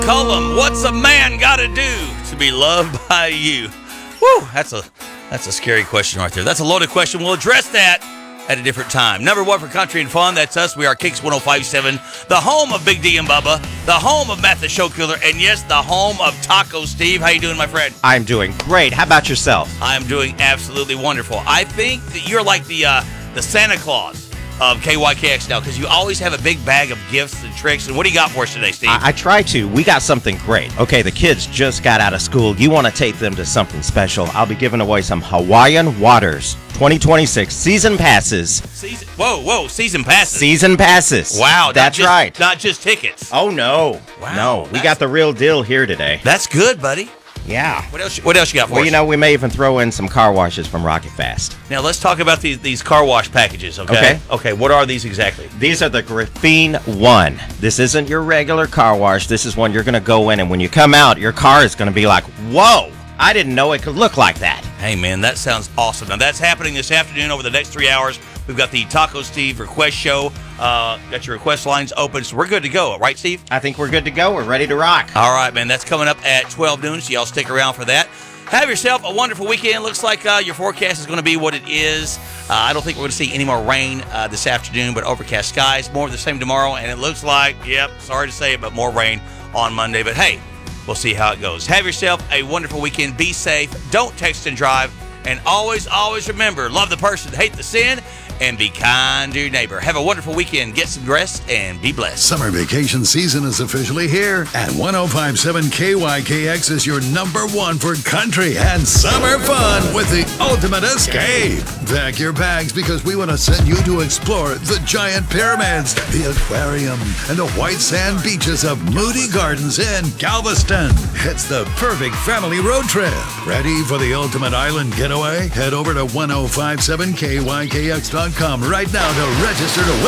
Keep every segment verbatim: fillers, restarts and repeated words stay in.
Cullum, what's a man got to do to be loved by you? Woo, that's a that's a scary question right there. That's a loaded question. We'll address that at a different time. Number one for country and fun, that's us. We are Kicks one oh five point seven, the home of Big D and Bubba, the home of Matt the Show Killer, and yes, the home of Taco Steve. How you doing, my friend? I'm doing great. How about yourself? I'm doing absolutely wonderful. I think that you're like the uh, the Santa Claus of K Y K X now, because you always have a big bag of gifts and tricks. And what do you got for us today, Steve? I, I try to. We got something great. Okay, the kids just got out of school. You want to take them to something special. I'll be giving away some Hawaiian Waters twenty twenty-six season passes. Season, whoa, whoa, season passes. Season passes. Wow. That's just, right. Not just tickets. Oh, no. Wow. No, we got the real deal here today. That's good, buddy. Yeah. What else? What else you got for well, us? you know, we may even throw in some car washes from Rocket Fast. Now, let's talk about these, these car wash packages, okay? Okay. Okay, what are these exactly? These are the Graphene One. This isn't your regular car wash. This is one you're going to go in, and when you come out, your car is going to be like, whoa, I didn't know it could look like that. Hey, man, that sounds awesome. Now, that's happening this afternoon over the next three hours. We've got the Taco Steve request show. Uh, got your request lines open, so we're good to go, right, Steve? I think we're good to go. We're ready to rock. All right, man. That's coming up at twelve noon, so y'all stick around for that. Have yourself a wonderful weekend. Looks like uh, your forecast is going to be what it is. Uh, I don't think we're going to see any more rain uh, this afternoon, but overcast skies. More of the same tomorrow, and it looks like, yep, sorry to say it, but more rain on Monday. But hey, we'll see how it goes. Have yourself a wonderful weekend. Be safe. Don't text and drive. And always, always remember, love the person, hate the sin, and be kind to your neighbor. Have a wonderful weekend. Get some rest and be blessed. Summer vacation season is officially here, and one oh five point seven K Y K X is your number one for country and summer fun with the ultimate escape. Pack your bags because we want to send you to explore the giant pyramids, the aquarium, and the white sand beaches of Moody Gardens in Galveston. It's the perfect family road trip. Ready for the ultimate island getaway? Head over to one oh five point seven K Y K X dot com right now to register to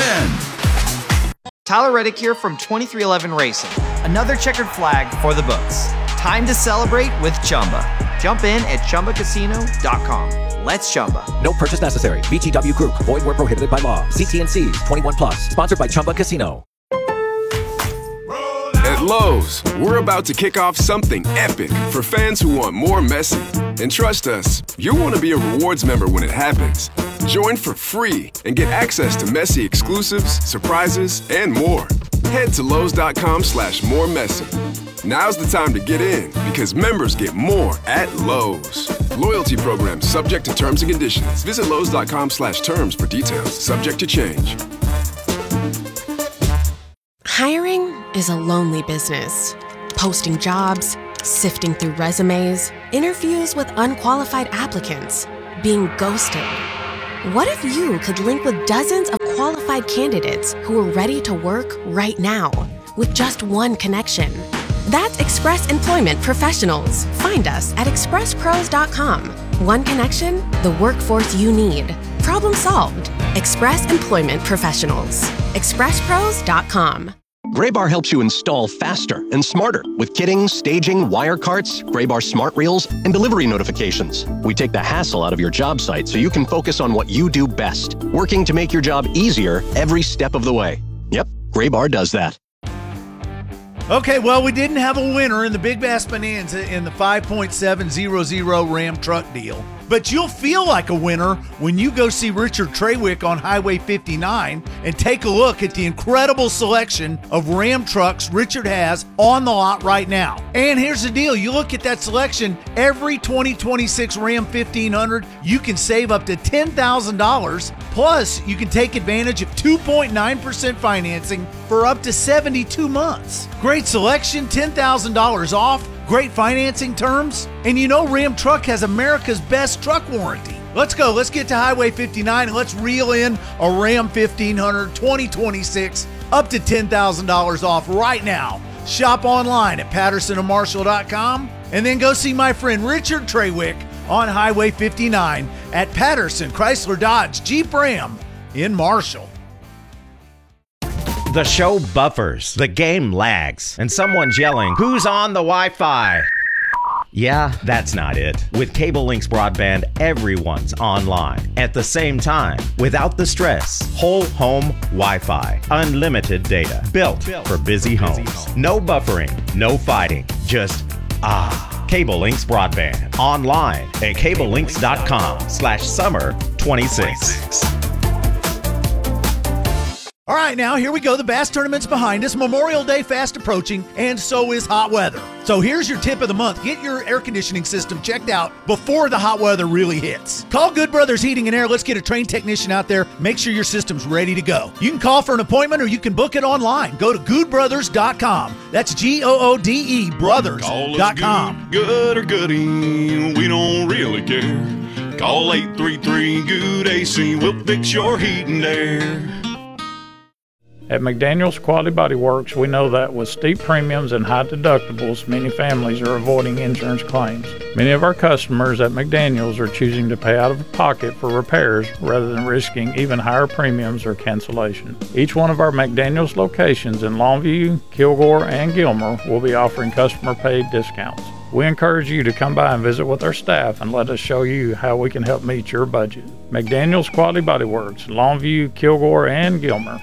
win. Tyler Reddick here from twenty-three eleven Racing. Another checkered flag for the books. Time to celebrate with Chumba. Jump in at Chumba Casino dot com. Let's Chumba. No purchase necessary. V G W Group. Void where prohibited by law. See T and C's. twenty-one plus. Sponsored by Chumba Casino. At Lowe's, we're about to kick off something epic for fans who want more Messi. And trust us, you'll want to be a rewards member when it happens. Join for free and get access to Messi exclusives, surprises, and more. Head to Lowe's.com slash more Messi. Now's the time to get in because members get more at Lowe's. Loyalty program subject to terms and conditions. Visit Lowe's.com slash terms for details. Subject to change. Hiring is a lonely business. Posting jobs, sifting through resumes, interviews with unqualified applicants, being ghosted. What if you could link with dozens of qualified candidates who are ready to work right now with just one connection? That's Express Employment Professionals. Find us at express pros dot com. One connection, the workforce you need. Problem solved. Express Employment Professionals. express pros dot com. Graybar helps you install faster and smarter with kitting, staging, wire carts, Graybar smart reels, and delivery notifications. We take the hassle out of your job site so you can focus on what you do best, working to make your job easier every step of the way. Yep, Graybar does that. Okay, well, we didn't have a winner in the Big Bass Bonanza in the five point seven hundred Ram truck deal. But you'll feel like a winner when you go see Richard Trawick on Highway fifty-nine and take a look at the incredible selection of Ram trucks Richard has on the lot right now. And here's the deal. You look at that selection, every twenty twenty-six Ram fifteen hundred, you can save up to ten thousand dollars. Plus, you can take advantage of two point nine percent financing for up to seventy-two months. Great selection, ten thousand dollars off. Great financing terms, and you know Ram Truck has America's best truck warranty. Let's go. Let's get to Highway fifty-nine and let's reel in a Ram fifteen hundred twenty twenty-six up to ten thousand dollars off right now. Shop online at Patterson and Marshall dot com and then go see my friend Richard Trawick on Highway fifty-nine at Patterson Chrysler Dodge Jeep Ram in Marshall. The show buffers, the game lags, and someone's yelling, "Who's on the Wi-Fi?" Yeah, that's not it. With Cable Links Broadband, everyone's online at the same time without the stress. Whole home Wi-Fi, unlimited data, built for busy homes. No buffering, no fighting, just ah. Cable Links Broadband, online at cablelinks.com slash summer 26. All right, now here we go. The bass tournament's behind us. Memorial Day fast approaching, and so is hot weather. So here's your tip of the month. Get your air conditioning system checked out before the hot weather really hits. Call Good Brothers Heating and Air. Let's get a trained technician out there. Make sure your system's ready to go. You can call for an appointment or you can book it online. Go to good brothers dot com. That's G O O D E brothers dot com. Good, good or goody, we don't really care. Call eight three three, good A C. We'll fix your heat and air. At McDaniels Quality Body Works, we know that with steep premiums and high deductibles, many families are avoiding insurance claims. Many of our customers at McDaniels are choosing to pay out of pocket for repairs rather than risking even higher premiums or cancellation. Each one of our McDaniels locations in Longview, Kilgore, and Gilmer will be offering customer-paid discounts. We encourage you to come by and visit with our staff and let us show you how we can help meet your budget. McDaniels Quality Body Works, Longview, Kilgore, and Gilmer.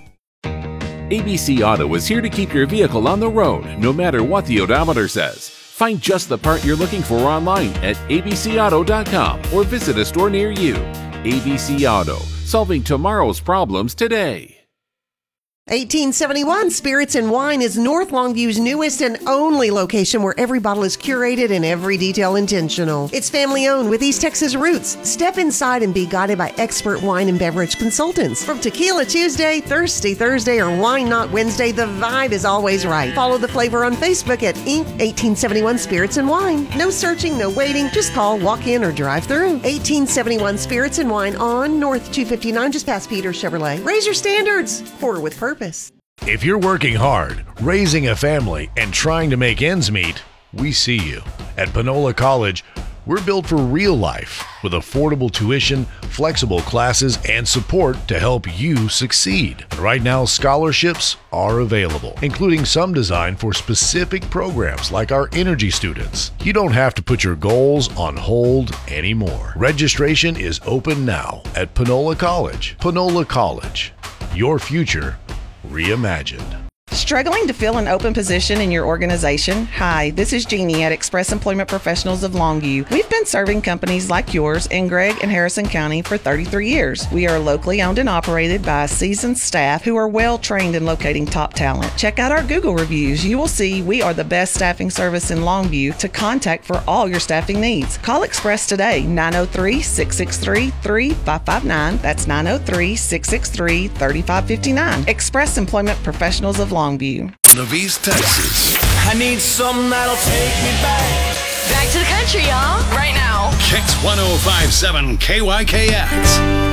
A B C Auto is here to keep your vehicle on the road, no matter what the odometer says. Find just the part you're looking for online at a b c auto dot com or visit a store near you. A B C Auto, solving tomorrow's problems today. eighteen seventy-one Spirits and Wine is North Longview's newest and only location where every bottle is curated and every detail intentional. It's family owned with East Texas roots. Step inside and be guided by expert wine and beverage consultants. From Tequila Tuesday, Thirsty Thursday, or Wine Not Wednesday, the vibe is always right. Follow the flavor on Facebook at Incorporated eighteen seventy-one Spirits and Wine. No searching, no waiting. Just call, walk in, or drive through. eighteen seventy-one Spirits and Wine on North two fifty-nine, just past Peters Chevrolet. Raise your standards. Pour with purpose. If you're working hard, raising a family, and trying to make ends meet, we see you. At Panola College, we're built for real life with affordable tuition, flexible classes, and support to help you succeed. Right now, scholarships are available, including some designed for specific programs like our energy students. You don't have to put your goals on hold anymore. Registration is open now at Panola College. Panola College, your future reimagined. Struggling to fill an open position in your organization? Hi, this is Jeannie at Express Employment Professionals of Longview. We've been serving companies like yours in Gregg and Harrison County for thirty-three years. We are locally owned and operated by a seasoned staff who are well trained in locating top talent. Check out our Google reviews. You will see we are the best staffing service in Longview to contact for all your staffing needs. Call Express today, nine oh three, six six three, three five five nine. That's nine oh three, six six three, three five five nine. Express Employment Professionals of Longview. Navis, Texas. I need something that'll take me back. Back to the country, y'all. Right now. Kicks one oh five point seven K Y K X.